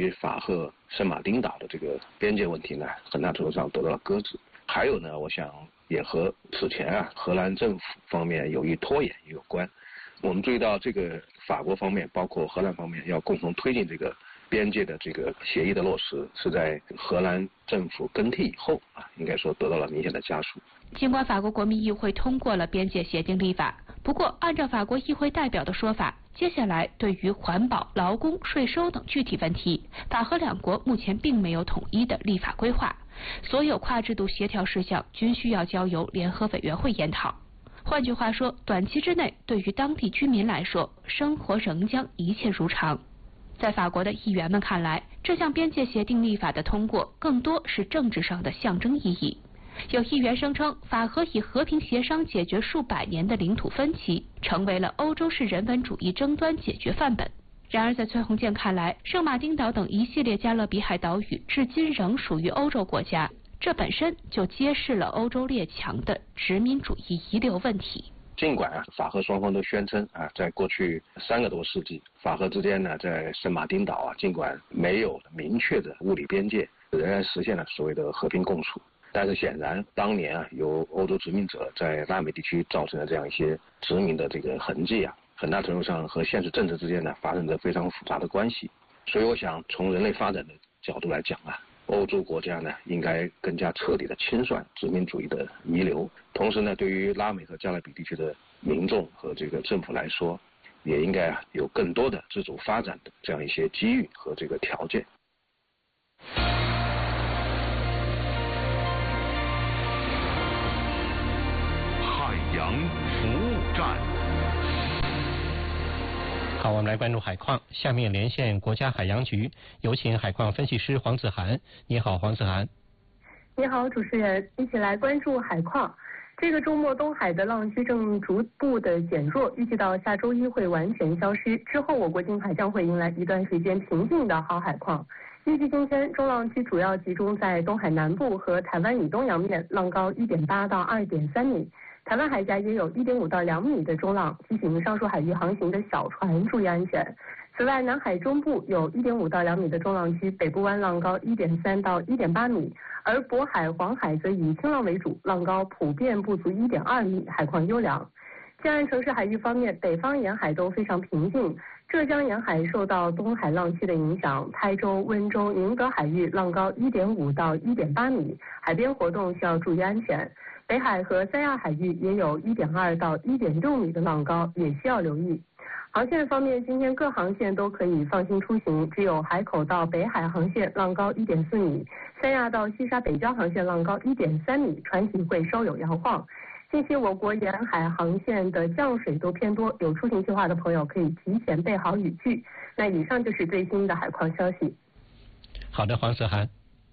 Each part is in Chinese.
于法赫圣马丁岛的这个边界问题呢，很大程度上得到了搁置。还有呢，我想也和此前荷兰政府方面有意拖延有关。我们注意到这个法国方面，包括荷兰方面要共同推进这个边界的这个协议的落实，是在荷兰政府更替以后应该说得到了明显的加速。 尽管法国国民议会通过了边界协定立法，不过按照法国议会代表的说法，接下来对于环保、劳工、税收等具体问题，法荷两国目前并没有统一的立法规划，所有跨制度协调事项均需要交由联合委员会研讨。换句话说，短期之内对于当地居民来说，生活仍将一切如常。在法国的议员们看来，这项边界协定立法的通过更多是政治上的象征意义。有议员声称，法荷以和平协商解决数百年的领土分歧，成为了欧洲式人文主义争端解决范本。然而在崔洪建看来，圣马丁岛等一系列加勒比海岛屿至今仍属于欧洲国家，这本身就揭示了欧洲列强的殖民主义遗留问题。 尽管法荷双方都宣称在过去3个多世纪，法荷之间呢在圣马丁岛尽管没有明确的物理边界，仍然实现了所谓的和平共处。但是显然，当年由欧洲殖民者在拉美地区造成的这样一些殖民的这个痕迹很大程度上和现实政治之间呢发生着非常复杂的关系。所以我想从人类发展的角度来讲欧洲国家呢应该更加彻底的清算殖民主义的遗留，同时呢对于拉美和加勒比地区的民众和这个政府来说，也应该有更多的自主发展的这样一些机遇和这个条件。 海洋服务站。 好，我们来关注海况。下面连线国家海洋局，有请海况分析师黄子涵。你好，黄子涵。 你好，主持人，一起来关注海况。这个周末东海的浪区正逐步的减弱，预计到下周一会完全消失。之后我国近海将会迎来一段时间平静的好海况。预计今天中浪区主要集中在东海南部和台湾以东洋面，浪高1.8到2.3米。台湾海峡也有1.5到2米的中浪，提醒上述海域航行的小船注意安全。此外，南海中部有1.5到2米的中浪区，北部湾浪高1.3到1.8米，而渤海、黄海则以轻浪为主，浪高普遍不足1.2米，海况优良。近岸城市海域方面，北方沿海都非常平静，浙江沿海受到东海浪期的影响，台州、温州、宁德海域浪高1.5到1.8米，海边活动需要注意安全。北海和三亚海域也有1.2到1.6米的浪高，也需要留意。航线方面，今天各航线都可以放心出行，只有海口到北海航线浪高1.4米，三亚到西沙北礁航线浪高1.3米，船体会稍有摇晃。近期我国沿海航线的降水都偏多，有出行计划的朋友可以提前备好雨具。那以上就是最新的海况消息。 好的，黄子涵。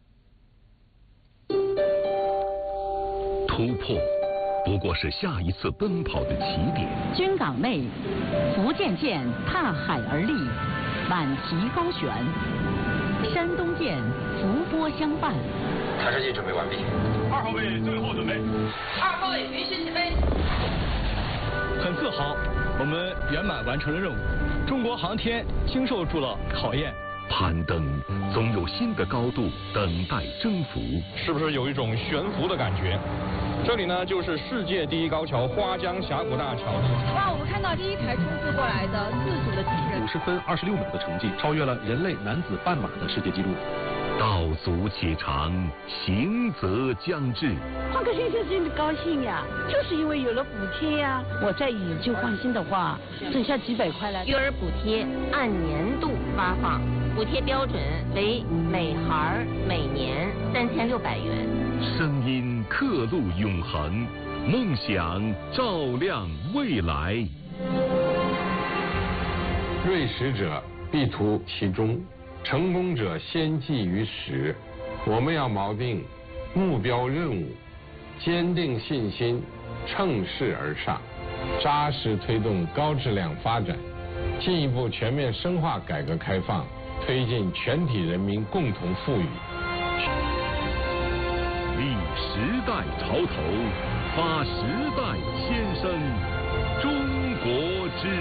突破不过是下一次奔跑的起点。 军港内，福建舰踏海而立，满旗高悬；山东舰浮波相伴。 抬射器准备完毕。 2号位最后准备。 2号位允许起飞。 很自豪，我们圆满完成了任务。中国航天经受住了考验。 攀登总有新的高度等待征服， 是不是有一种悬浮的感觉？这里呢，就是世界第一高桥花江峡谷大桥。 哇，我们看到第一台冲刺过来的自主的机器人 ，50分26秒的成绩，超越了人类男子半马的世界纪录。 道阻且长，行则将至。 换个新车真的高兴呀，就是因为有了补贴呀。我在以旧换新的话，省下几百块来。 育儿补贴按年度发放，补贴标准为每孩每年3600元。 声音刻录永恒，梦想照亮未来。 锐识者必图其中。成功者先记于始，我们要锚定目标任务，坚定信心，乘势而上，扎实推动高质量发展，进一步全面深化改革开放，推进全体人民共同富裕。 立时代潮头，发时代先声，中国之